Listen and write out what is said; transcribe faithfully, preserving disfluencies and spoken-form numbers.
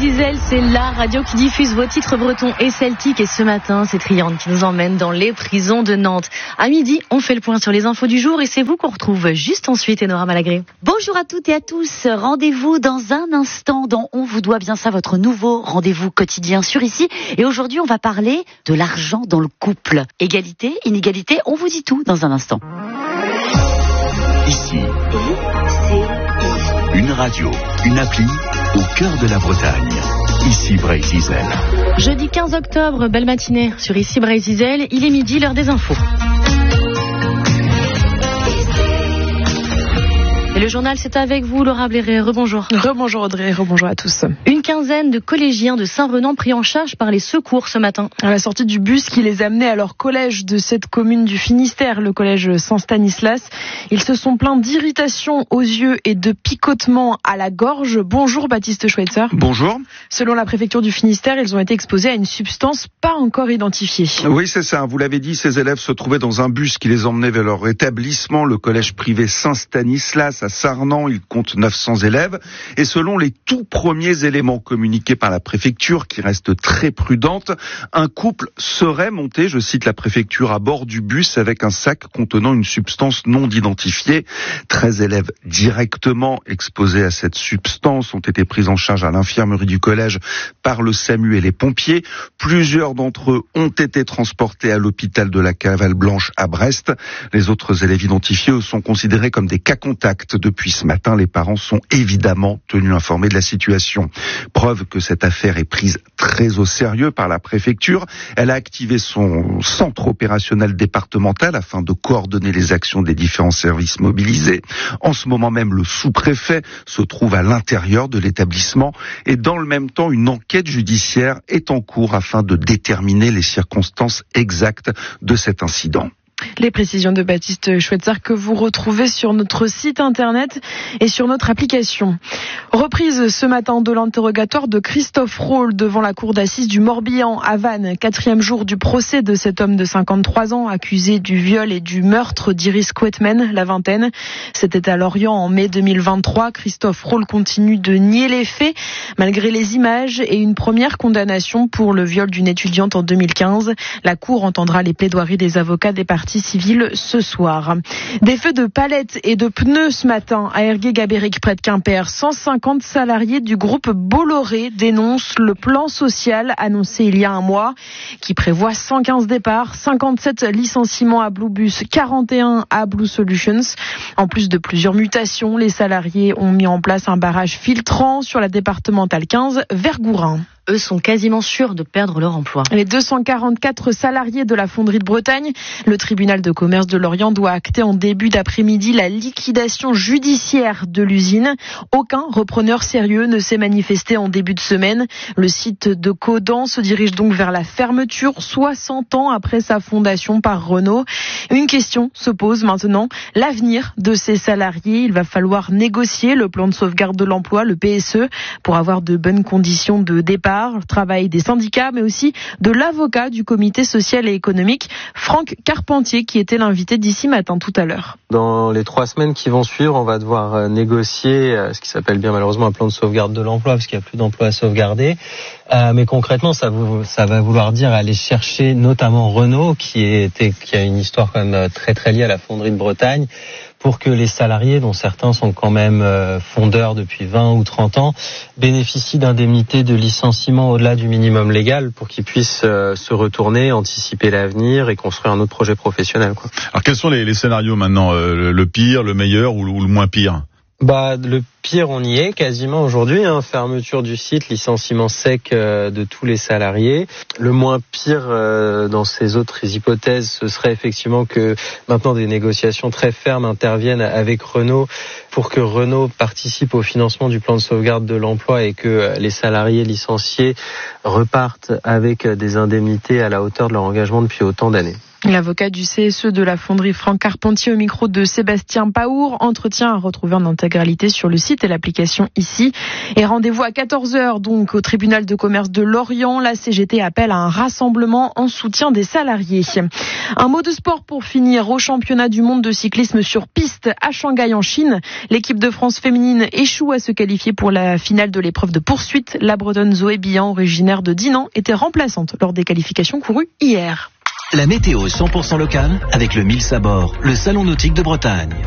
Zizel, c'est la radio qui diffuse vos titres bretons et celtiques. Et ce matin, c'est Triande qui nous emmène dans les prisons de Nantes. À midi, on fait le point sur les infos du jour et c'est vous qu'on retrouve juste ensuite, Enora Malagré. Bonjour à toutes et à tous. Rendez-vous dans un instant dans On vous doit bien ça, votre nouveau rendez-vous quotidien sur Ici. Et aujourd'hui, on va parler de l'argent dans le couple. Égalité, inégalité, on vous dit tout dans un instant. Ici, une radio, une appli au cœur de la Bretagne. Ici Bray-Zizel. Jeudi quinze octobre, belle matinée sur Ici Bray-Zizel. Il est midi, l'heure des infos. Et le journal, c'est avec vous, Laura Bléré. Rebonjour. Rebonjour Audrey, rebonjour à tous. Une quinzaine de collégiens de Saint-Renan pris en charge par les secours ce matin. À la sortie du bus qui les amenait à leur collège de cette commune du Finistère, le collège Saint-Stanislas, ils se sont plaints d'irritation aux yeux et de picotement à la gorge. Bonjour Baptiste Schweitzer. Bonjour. Selon la préfecture du Finistère, ils ont été exposés à une substance pas encore identifiée. Oui, c'est ça. Vous l'avez dit, ces élèves se trouvaient dans un bus qui les emmenait vers leur établissement, le collège privé Saint-Stanislas à Sarnan. Il compte neuf cents élèves. Et selon les tout premiers éléments communiqués par la préfecture, qui reste très prudente, un couple serait monté, je cite la préfecture, à bord du bus avec un sac contenant une substance non identifiée. treize élèves directement exposés à cette substance ont été pris en charge à l'infirmerie du collège par le SAMU et les pompiers. Plusieurs d'entre eux ont été transportés à l'hôpital de la Cavale Blanche à Brest. Les autres élèves identifiés eux, sont considérés comme des cas contacts. Depuis ce matin, les parents sont évidemment tenus informés de la situation. Preuve que cette affaire est prise très au sérieux par la préfecture. Elle a activé son centre opérationnel départemental afin de coordonner les actions des différents services mobilisés. En ce moment même, le sous-préfet se trouve à l'intérieur de l'établissement et dans le même temps, une enquête judiciaire est en cours afin de déterminer les circonstances exactes de cet incident. Les précisions de Baptiste Schweitzer que vous retrouvez sur notre site internet et sur notre application. Reprise ce matin de l'interrogatoire de Christophe Rohl devant la cour d'assises du Morbihan à Vannes. Quatrième jour du procès de cet homme de cinquante-trois ans accusé du viol et du meurtre d'Iris Quetmen, la vingtaine. C'était à Lorient en mai deux mille vingt-trois. Christophe Rohl continue de nier les faits malgré les images et une première condamnation pour le viol d'une étudiante en deux mille quinze. La cour entendra les plaidoiries des avocats des parties civile ce soir. Des feux de palettes et de pneus ce matin à Ergué-Gabéric près de Quimper. cent cinquante salariés du groupe Bolloré dénoncent le plan social annoncé il y a un mois qui prévoit cent quinze départs, cinquante-sept licenciements à Bluebus, quarante et un à Blue Solutions. En plus de plusieurs mutations, les salariés ont mis en place un barrage filtrant sur la départementale quinze vers Gourin. Eux sont quasiment sûrs de perdre leur emploi. Les deux cent quarante-quatre salariés de la fonderie de Bretagne, le tribunal de commerce de Lorient doit acter en début d'après-midi la liquidation judiciaire de l'usine. Aucun repreneur sérieux ne s'est manifesté en début de semaine. Le site de Caudan se dirige donc vers la fermeture soixante ans après sa fondation par Renault. Une question se pose maintenant, l'avenir de ces salariés. Il va falloir négocier le plan de sauvegarde de l'emploi, le P S E, pour avoir de bonnes conditions de départ. Le travail des syndicats, mais aussi de l'avocat du comité social et économique, Franck Carpentier, qui était l'invité d'ici matin tout à l'heure. Dans les trois semaines qui vont suivre, on va devoir négocier ce qui s'appelle bien malheureusement un plan de sauvegarde de l'emploi, parce qu'il n'y a plus d'emploi à sauvegarder. Euh, mais concrètement, ça, vous, ça va vouloir dire aller chercher notamment Renault, qui, était, qui a une histoire quand même très très liée à la fonderie de Bretagne, pour que les salariés, dont certains sont quand même fondeurs depuis vingt ou trente ans, bénéficient d'indemnités de licenciement au-delà du minimum légal pour qu'ils puissent se retourner, anticiper l'avenir et construire un autre projet professionnel, quoi. Alors quels sont les, les scénarios maintenant, euh, le pire, le meilleur ou le, ou le moins pire ? Bah, le pire, on y est quasiment aujourd'hui, hein. Fermeture du site, licenciement sec euh, de tous les salariés. Le moins pire euh, dans ces autres hypothèses, ce serait effectivement que maintenant des négociations très fermes interviennent avec Renault pour que Renault participe au financement du plan de sauvegarde de l'emploi et que les salariés licenciés repartent avec des indemnités à la hauteur de leur engagement depuis autant d'années. L'avocat du C S E de la fonderie Franck Carpentier au micro de Sébastien Paour. Entretien à retrouver en intégralité sur le site et l'application ici. Et rendez-vous à quatorze heures donc au tribunal de commerce de Lorient. La C G T appelle à un rassemblement en soutien des salariés. Un mot de sport pour finir. Au championnat du monde de cyclisme sur piste à Shanghai en Chine, l'équipe de France féminine échoue à se qualifier pour la finale de l'épreuve de poursuite. La Bretonne Zoé Billan, originaire de Dinan, était remplaçante lors des qualifications courues hier. La météo cent pour cent locale avec le Mille Sabord, le salon nautique de Bretagne.